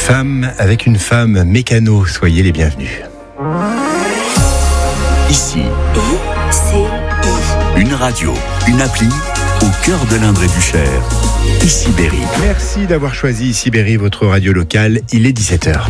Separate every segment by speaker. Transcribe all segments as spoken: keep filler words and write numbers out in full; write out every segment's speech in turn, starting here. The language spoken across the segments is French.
Speaker 1: femme avec une femme mécano, soyez les bienvenus.
Speaker 2: Ici,
Speaker 3: I C I.
Speaker 2: une radio, une appli au cœur de l'Indre-et-Duchère. Ici Berry.
Speaker 1: Merci d'avoir choisi Ici Berry, votre radio locale. Il est dix-sept heures.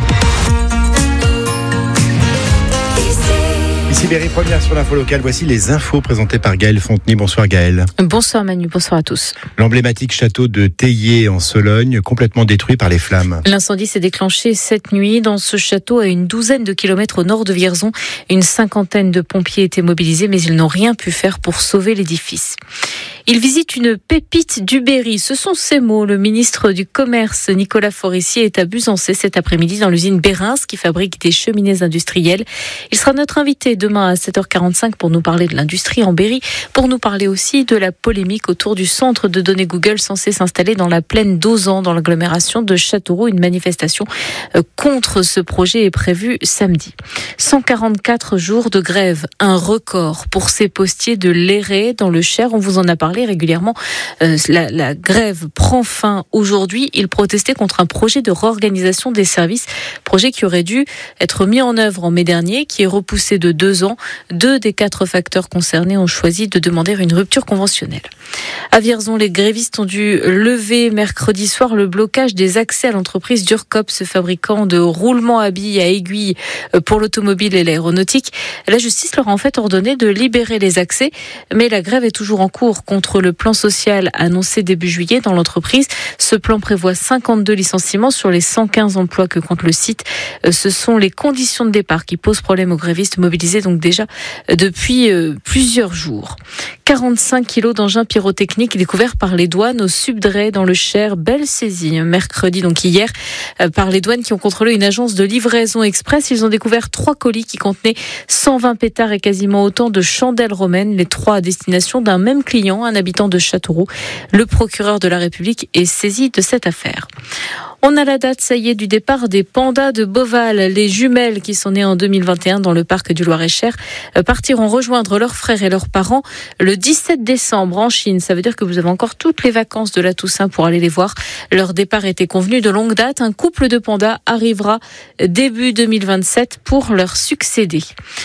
Speaker 1: Ici Berry, première sur l'info locale. Voici les infos présentées par Gaëlle Fontenay. Bonsoir Gaëlle.
Speaker 4: Bonsoir Manu, bonsoir à tous.
Speaker 1: L'emblématique château de Théier en Sologne, complètement détruit par les flammes.
Speaker 4: L'incendie s'est déclenché cette nuit dans ce château à une douzaine de kilomètres au nord de Vierzon. Une cinquantaine de pompiers étaient mobilisés, mais ils n'ont rien pu faire pour sauver l'édifice. Il visite une pépite du Berry. Ce sont ces mots. Le ministre du Commerce, Nicolas Forissier, est à Busancé cet après-midi dans l'usine Bérins qui fabrique des cheminées industrielles. Il sera notre invité demain à sept heures quarante-cinq pour nous parler de l'industrie en Berry, pour nous parler aussi de la polémique autour du centre de données Google censé s'installer dans la plaine d'Auzan, dans l'agglomération de Châteauroux. Une manifestation contre ce projet est prévue samedi. cent quarante-quatre jours de grève, un record pour ces postiers de l'Éré dans le Cher. On vous en a parlé régulièrement. Euh, la, la grève prend fin aujourd'hui. Ils protestaient contre un projet de réorganisation des services, projet qui aurait dû être mis en œuvre en mai dernier, qui est repoussé de deux ans. Deux des quatre facteurs concernés ont choisi de demander une rupture conventionnelle. À Vierzon, les grévistes ont dû lever mercredi soir le blocage des accès à l'entreprise Durcop, ce fabricant de roulements à billes à aiguilles pour l'automobile et l'aéronautique. La justice leur a en fait ordonné de libérer les accès, mais la grève est toujours en cours contre le plan social annoncé début juillet dans l'entreprise. Ce plan prévoit cinquante-deux licenciements sur les cent quinze emplois que compte le site. Ce sont les conditions de départ qui posent problème aux grévistes mobilisés donc déjà depuis plusieurs jours. quarante-cinq kilos d'engins pyrotechniques découverts par les douanes au Subdré dans le Cher. Belle saisie mercredi, donc hier, par les douanes qui ont contrôlé une agence de livraison express. Ils ont découvert trois colis qui contenaient cent vingt pétards et quasiment autant de chandelles romaines, les trois à destination d'un même client, un habitant de Châteauroux. Le procureur de la République est saisi de cette affaire. On a la date, ça y est, du départ des pandas de Beauval. Les jumelles qui sont nées en deux mille vingt et un dans le parc du Loir-et-Cher partiront rejoindre leurs frères et leurs parents le dix-sept décembre en Chine. Ça veut dire que vous avez encore toutes les vacances de la Toussaint pour aller les voir. Leur départ était convenu de longue date. Un couple de pandas arrivera début deux mille vingt-sept pour leur succéder.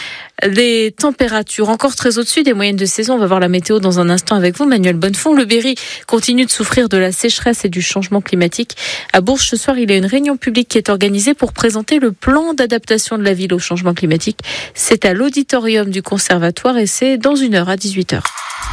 Speaker 4: Les températures encore très au-dessus des moyennes de saison. On va voir la météo dans un instant avec vous, Manuel Bonnefond. Le Berry continue de souffrir de la sécheresse et du changement climatique. À Bourges, ce soir, il y a une réunion publique qui est organisée pour présenter le plan d'adaptation de la ville au changement climatique. C'est à l'auditorium du Conservatoire et c'est dans une heure à dix-huit heures.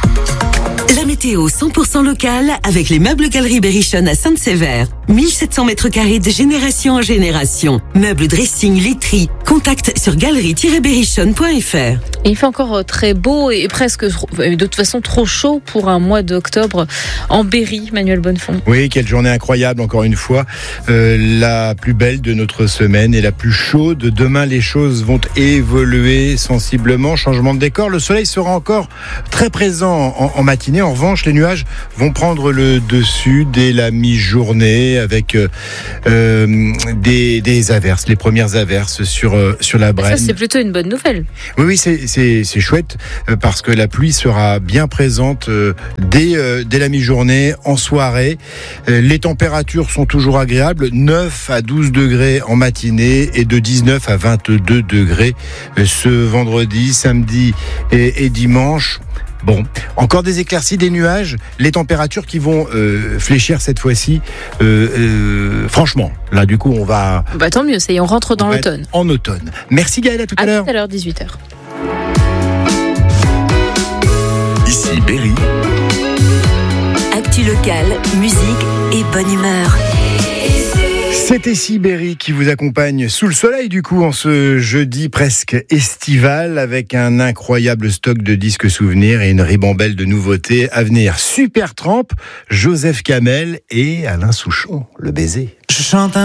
Speaker 3: La météo cent pour cent locale avec les meubles Galeries Berrichon à Sainte-Sévère. mille sept cents mètres carrés de génération en génération. Meubles, dressing, literie. Contact sur galerie tiret berrichon point f r.
Speaker 4: Il fait encore très beau et presque de toute façon trop chaud pour un mois d'octobre en Berry, Manuel Bonnefond.
Speaker 1: Oui, quelle journée incroyable encore une fois. Euh, la plus belle de notre semaine et la plus chaude. Demain, les choses vont évoluer sensiblement. Changement de décor. Le soleil sera encore très présent en, en matinée. En revanche, les nuages vont prendre le dessus dès la mi-journée avec euh, des, des averses, les premières averses sur, euh, sur la Brenne.
Speaker 4: Ça, c'est plutôt une bonne nouvelle.
Speaker 1: Oui, oui, c'est, c'est, c'est chouette euh, parce que la pluie sera bien présente euh, dès, euh, dès la mi-journée, en soirée. Euh, les températures sont toujours agréables, neuf à douze degrés en matinée et de dix-neuf à vingt-deux degrés euh, ce vendredi, samedi et, et dimanche. Bon, encore des éclaircies, des nuages, les températures qui vont euh, fléchir cette fois-ci. Euh, euh, franchement, là du coup on va...
Speaker 4: Bah tant mieux, ça y est, on rentre dans l'automne.
Speaker 1: En automne. Merci Gaëlle, à tout à,
Speaker 4: à
Speaker 1: l'heure.
Speaker 4: À tout à l'heure, dix-huit heures.
Speaker 2: Ici Berry.
Speaker 3: Actu locale, musique et bonne humeur.
Speaker 1: C'est Ici Berry qui vous accompagne sous le soleil du coup en ce jeudi presque estival avec un incroyable stock de disques souvenirs et une ribambelle de nouveautés à venir. Supertramp, Joseph Kamel et Alain Souchon, le baiser.
Speaker 5: Je chante un